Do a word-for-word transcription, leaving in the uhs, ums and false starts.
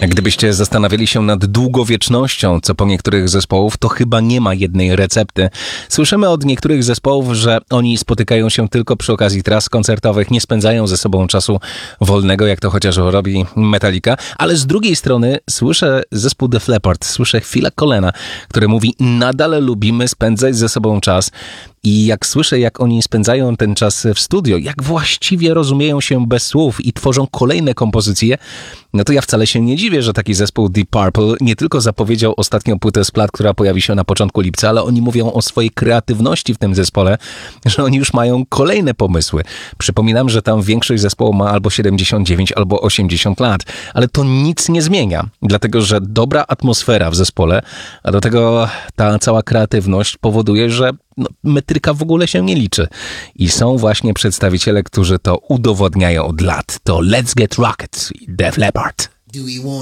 Gdybyście zastanawiali się nad długowiecznością, co po niektórych zespołów, to chyba nie ma jednej recepty. Słyszymy od niektórych zespołów, że oni spotykają się tylko przy okazji tras koncertowych, nie spędzają ze sobą czasu wolnego, jak to chociaż robi Metallica, ale z drugiej strony słyszę zespół Def Leppard, słyszę Phila Collina, który mówi, nadal lubimy spędzać ze sobą czas. I jak słyszę, jak oni spędzają ten czas w studio, jak właściwie rozumieją się bez słów i tworzą kolejne kompozycje, no to ja wcale się nie dziwię, że taki zespół Deep Purple nie tylko zapowiedział ostatnią płytę z plat, która pojawi się na początku lipca, ale oni mówią o swojej kreatywności w tym zespole, że oni już mają kolejne pomysły. Przypominam, że tam większość zespołu ma albo siedemdziesiąt dziewięć, albo osiemdziesiąt lat, ale to nic nie zmienia, dlatego że dobra atmosfera w zespole, a do tego ta cała kreatywność powoduje, że no, metryka w ogóle się nie liczy. I są właśnie przedstawiciele, którzy to udowadniają od lat. To Let's Get Rocket i Def Leppard.